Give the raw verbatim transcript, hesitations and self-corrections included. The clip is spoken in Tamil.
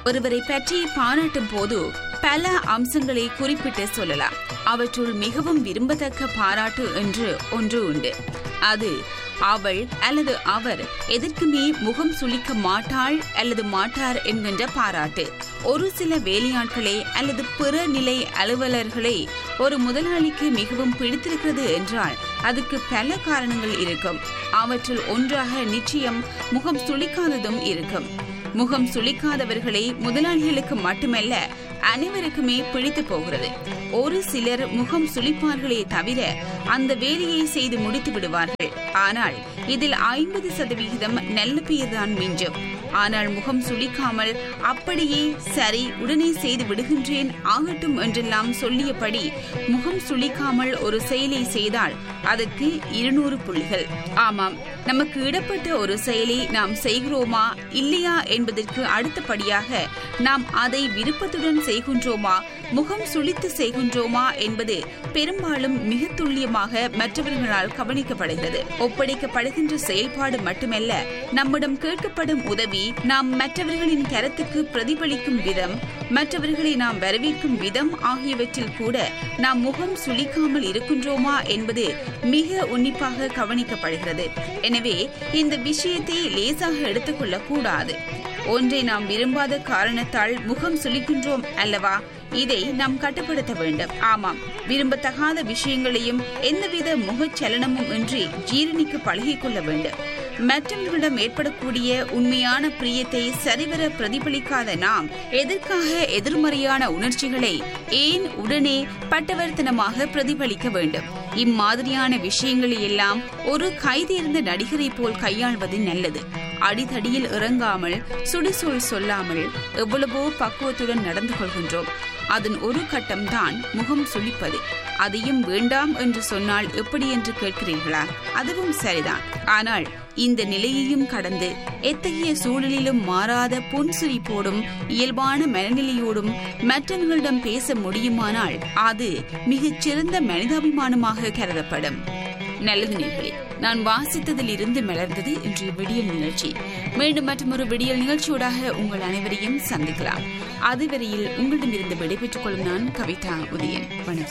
ஒருவரை பற்றி பாராட்டும் போது பல அம்சங்களை குறிப்பிட்டு சொல்லலாம். அவற்றுள் மிகவும் விரும்பத்தக்க பாராட்டு என்று ஒன்று உண்டு. அது அவள் அல்லது அவர் எதற்குமே முகம் சுளிக்க மாட்டாள் அல்லது மாட்டார் என்கின்ற பாராட்டு. ஒரு சில வேலையாட்களை அல்லது பிற நிலை அலுவலர்களை ஒரு முதலாளிக்கு மிகவும் பிடித்திருக்கிறது என்றால் அதுக்கு பல காரணங்கள் இருக்கும். அவற்றுள் ஒன்றாக நிச்சயம் முகம் சுளிக்காததும் இருக்கும். முகம் சுளிக்காதவர்களை முதலாளிகளுக்கு மட்டுமல்ல அனைவருக்குமே பிடித்து போகிறது. ஒரு சிலர் முகம் சுளிப்பார்களே தவிர அந்த வேலையை செய்து முடித்து விடுவார்கள். ஆனால் இதில் ஐம்பது சதவிகிதம் நல்ல பெயர்தான் மிஞ்சும். ஆனால் முகம் சுளிக்காமல் அப்படியே சரி உடனே செய்து விடுகின்றேன் ஆகட்டும் என்றெல்லாம் சொல்லியபடி முகம் சுளிக்காமல் ஒரு செயலை செய்தால் அதற்கு இருநூறு புள்ளிகள். ஆமாம், நமக்கு இடப்பட்ட ஒரு செயலை நாம் செய்கிறோமா இல்லையா என்பதற்கு அடுத்தபடியாக நாம் அதை விருப்பத்துடன் செய்கின்றோமா, முகம் சுளித்து செய்கின்றோமா என்பது பெரும்பாலும் மிக துல்லியமாக மற்றவர்களால் கவனிக்கப்படுகிறது. ஒப்படைக்கப்படுகின்ற செயல்பாடு மட்டுமல்ல, நம்மிடம் கேட்கப்படும் உதவி நாம் மற்றவர்களின் கருத்துக்கு பிரதிபலிக்கும் விதம், மற்றவர்களை நாம் வரவேற்கும் விதம் ஆகியவற்றில் கூட நாம் முகம் சுளிக்காமல் இருக்கின்றோமா என்பது மிக உன்னிப்பாக கவனிக்கப்படுகிறது. எனவே இந்த விஷயத்தை லேசாக எடுத்துக்கொள்ளக் கூடாது. ஒன்றை நாம் விரும்பாத காரணத்தால் முகம் சுளிக்கின்றோம் அல்லவா, இதை நாம் கட்டுப்படுத்த வேண்டும். ஆமாம், விரும்பத்தகாத விஷயங்களையும் எந்தவித முகச்சலனமும் இன்றி ஜீரணிக்க பழகிக்கொள்ள வேண்டும். மற்றவர்களிடம் ஏற்படக்கூடிய உண்மையான பிரியத்தை சரிவர பிரதிபலிக்காத நாம் எதற்காக எதிர்மறையான உணர்ச்சிகளை ஏன் உடனே பட்டவர்த்தனமாக பிரதிபலிக்க வேண்டும்? இம்மாதிரியான விஷயங்களை எல்லாம் ஒரு கைதேர்ந்த நடிகரை போல் கையாள்வது நல்லது. அடிதடியில் இறங்காமல் சுடுசொல் சொல்லாமல் எவ்வளவோ பக்குவத்துடன் நடந்து கொள்கின்றோம். அதன் ஒரு கட்டம் தான் முகம் சுளிப்பது. அதையும் வேண்டாம் என்று சொன்னால் எப்படி என்று கேட்கிறீர்களா? அதுவும் சரிதான். ஆனால் இந்த நிலையையும் கடந்து எத்தகைய சூழலிலும் மாறாத புன்சிரிப்போடும் இயல்பான மனநிலையோடும் மற்றவர்களிடம் பேச முடியுமானால் அது மிகச் சிறந்த மனிதாபிமானமாக கருதப்படும். நல்லது நேர்களே, நான் வாசித்ததில் இருந்து மலர்ந்தது இன்றைய விடியல் நிகழ்ச்சி. மீண்டும் மற்றொரு விடியல் நிகழ்ச்சியோடாக உங்கள் அனைவரையும் சந்திக்கலாம். அதுவரையில் உங்களிடமிருந்து விடைபெற்றுக் கொள்ளும் நான் கவிதா உதயன். வணக்கம்.